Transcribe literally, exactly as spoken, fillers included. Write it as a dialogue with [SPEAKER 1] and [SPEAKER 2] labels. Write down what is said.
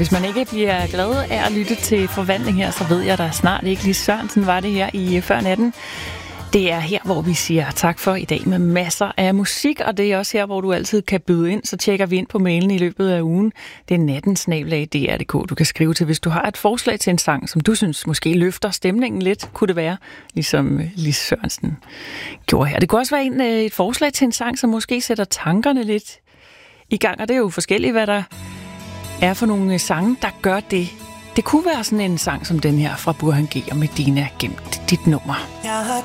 [SPEAKER 1] hvis man ikke bliver glad af at lytte til Forvandling her, så ved jeg da snart ikke. Lis Sørensen var det her i Før Natten. Det er her, hvor vi siger tak for i dag med masser af musik, og det er også her, hvor du altid kan byde ind, så tjekker vi ind på mailen i løbet af ugen. Det er natten snabel-a d r punktum d k, du kan skrive til, hvis du har et forslag til en sang, som du synes måske løfter stemningen lidt, kunne det være, ligesom Lis Sørensen gjorde her. Det kunne også være en, et forslag til en sang, som måske sætter tankerne lidt i gang, og det er jo forskelligt, hvad der er for nogle sange, der gør det. Det kunne være sådan en sang som den her fra Burhan G og Medina, Gem dit nummer.